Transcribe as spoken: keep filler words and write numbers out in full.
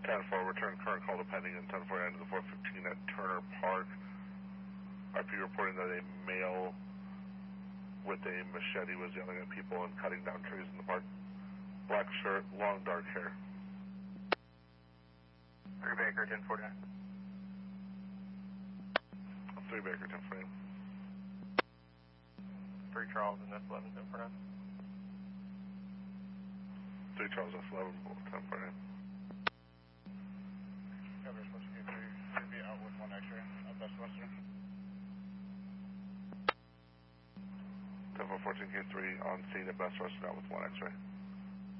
ten four, return current call to pending and ten four end of the four fifteen at Turner Park. R P reporting that a male with a machete was yelling at people and cutting down trees in the park. Black shirt, long dark hair. three Baker, ten forty-nine. three Baker, ten forty-nine. three Charles and S eleven, ten forty-nine. three Charles, S eleven, ten forty-nine. Cover is supposed to get three. three be out with one X-ray at Best Western. ten four fourteen K three on scene at Best Western out with one X-ray.